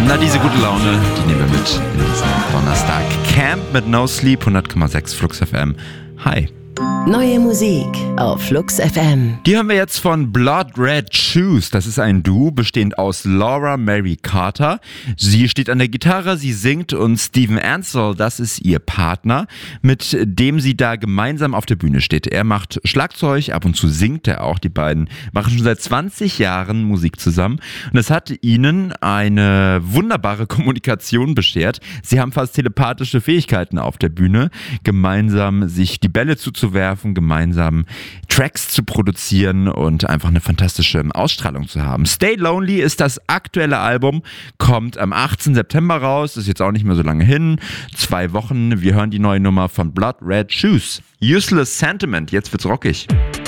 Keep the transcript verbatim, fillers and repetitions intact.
Na, diese gute Laune, die nehmen wir mit in diesen Donnerstag. Camp mit No Sleep, hundert Komma sechs Flux F M. Hi. Neue Musik auf Flux F M. Die hören wir jetzt von Blood Red Shoes. Das ist ein Duo, bestehend aus Laura Mary Carter. Sie steht an der Gitarre, sie singt, und Steven Ansel, das ist ihr Partner, mit dem sie da gemeinsam auf der Bühne steht. Er macht Schlagzeug, ab und zu singt er auch. Die beiden machen schon seit zwanzig Jahren Musik zusammen. Und das hat ihnen eine wunderbare Kommunikation beschert. Sie haben fast telepathische Fähigkeiten auf der Bühne, gemeinsam sich die Bälle zuzuwerfen, gemeinsam Tracks zu produzieren und einfach eine fantastische Ausstrahlung zu haben. Stay Lonely ist das aktuelle Album, kommt am achtzehnten September raus, ist jetzt auch nicht mehr so lange hin, zwei Wochen. Wir hören die neue Nummer von Blood Red Shoes. Useless Sentiment, jetzt wird's rockig.